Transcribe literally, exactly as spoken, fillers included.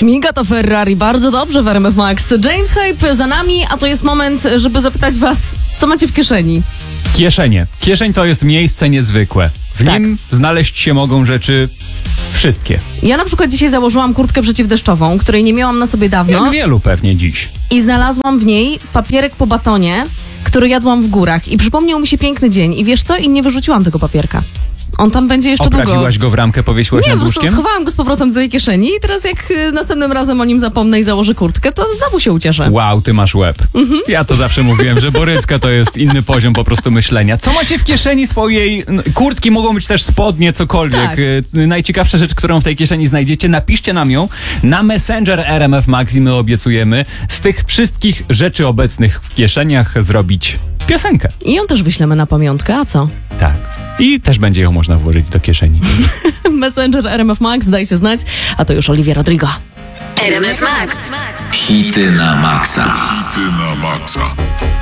Śmiga to Ferrari, bardzo dobrze w R M F Max. James Hype za nami, a to jest moment, żeby zapytać was, co macie w kieszeni? Kieszenie. Kieszeń to jest miejsce niezwykłe. W Tak. nim znaleźć się mogą rzeczy wszystkie. Ja na przykład dzisiaj założyłam kurtkę przeciwdeszczową, której nie miałam na sobie dawno. Jak wielu pewnie dziś. I znalazłam w niej papierek po batonie, który jadłam w górach. I przypomniał mi się piękny dzień. I wiesz co? I nie wyrzuciłam tego papierka. On tam będzie jeszcze długo. Oprawiłaś go w ramkę, powiesiłaś Nie, nad po prostu łóżkiem? schowałam go z powrotem do tej kieszeni i teraz jak y, następnym razem o nim zapomnę i założę kurtkę, to znowu się ucieszę. Wow, ty masz łeb. Mhm. Ja to zawsze mówiłem, że Borycka to jest inny poziom po prostu myślenia. Co macie w kieszeni swojej n- kurtki? Mogą być też spodnie, cokolwiek. Tak. Y, najciekawsza rzecz, którą w tej kieszeni znajdziecie, napiszcie nam ją na Messenger R M F Max i my obiecujemy z tych wszystkich rzeczy obecnych w kieszeniach zrobić piosenkę. I ją też wyślemy na pamiątkę, a co? Tak. I też będzie ją można włożyć do kieszeni. Messenger R M F Max, dajcie znać, a to już Olivia Rodrigo. R M F Max. Hity na maksa. Hity na maksa.